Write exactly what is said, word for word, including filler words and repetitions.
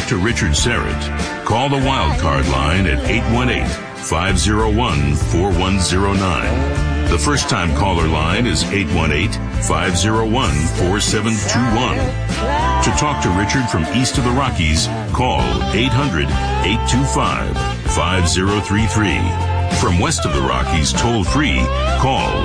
talk to Richard Serrett, call the Wildcard line at eight one eight, five oh one, four one oh nine. The first-time caller line is eight one eight, five oh one, four seven two one. To talk to Richard from east of the Rockies, call eight hundred, eight two five, five oh three three. From west of the Rockies, toll-free, call